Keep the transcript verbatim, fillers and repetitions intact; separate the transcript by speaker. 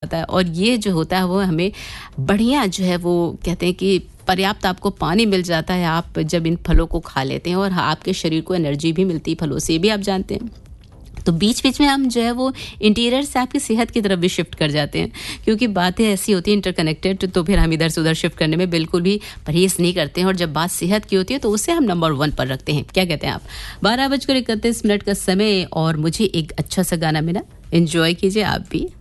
Speaker 1: जाता है और ये जो होता है वो हमें बढ़िया जो है वो कहते हैं कि पर्याप्त आपको पानी मिल जाता है आप जब इन फलों को खा लेते हैं और आपके शरीर को एनर्जी भी मिलती है फलों से, भी आप जानते हैं। तो बीच बीच में हम जो है वो इंटीरियर से आपकी सेहत की तरफ भी शिफ्ट कर जाते हैं, क्योंकि बातें ऐसी होती हैं इंटरकनेक्टेड, तो फिर हम इधर से उधर शिफ्ट करने में बिल्कुल भी परहेज नहीं करते हैं और जब बात सेहत की होती है तो उसे हम नंबर वन पर रखते हैं। क्या कहते हैं आप? बारह बजकर इकतीस मिनट का समय और मुझे एक अच्छा सा गाना मिला, एंजॉय कीजिए आप भी।